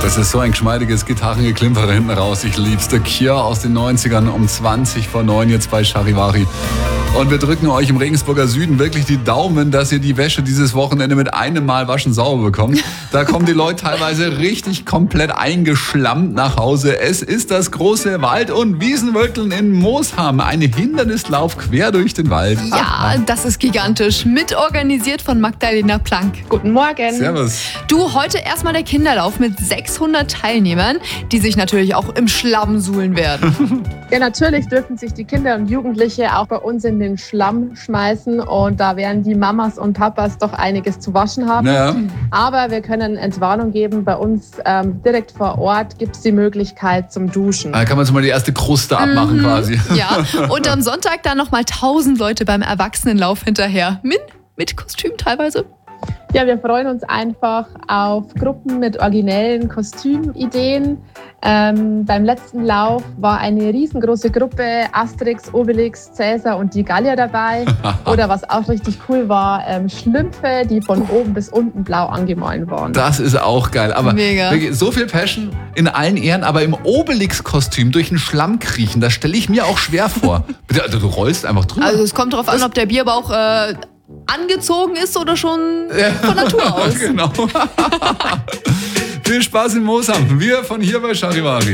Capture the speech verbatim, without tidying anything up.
Das ist so ein geschmeidiges Gitarrengeklimper hinten raus. Ich lieb's. The Cure aus den neunzigern um zwanzig vor neun jetzt bei Charivari. Und wir drücken euch im Regensburger Süden wirklich die Daumen, dass ihr die Wäsche dieses Wochenende mit einem Mal waschen sauber bekommt. Da kommen die Leute teilweise richtig komplett eingeschlammt nach Hause. Es ist das große Wald- und Wiesenwölkeln in Moosham. Ein Hindernislauf quer durch den Wald. Ja, das ist gigantisch. Mitorganisiert von Magdalena Plank. Guten Morgen. Servus. Du, heute erstmal der Kinderlauf mit sechshundert Teilnehmern, die sich natürlich auch im Schlamm suhlen werden. Ja, natürlich dürfen sich die Kinder und Jugendliche auch bei uns in den Schlamm schmeißen und da werden die Mamas und Papas doch einiges zu waschen haben. Ja. Aber wir können Entwarnung geben. Bei uns ähm, direkt vor Ort gibt es die Möglichkeit zum Duschen. Da kann man so mal die erste Kruste abmachen Mhm. quasi. Ja, und am Sonntag dann nochmal tausend Leute beim Erwachsenenlauf hinterher. Mit, mit Kostüm teilweise. Ja, wir freuen uns einfach auf Gruppen mit originellen Kostümideen. Ähm, beim letzten Lauf war eine riesengroße Gruppe Asterix, Obelix, Cäsar und die Gallier dabei. Oder was auch richtig cool war, ähm, Schlümpfe, die von oben bis unten blau angemalt waren. Das ist auch geil. Aber Mega. wirklich, so viel Passion in allen Ehren, aber im Obelix-Kostüm durch den Schlamm kriechen, das stelle ich mir auch schwer vor. Bitte, also du rollst einfach drüber. Also es kommt darauf an, ob der Bierbauch äh, angezogen ist oder schon von Natur aus. Genau. Viel Spaß in Moosham. Wir von hier bei Charivari.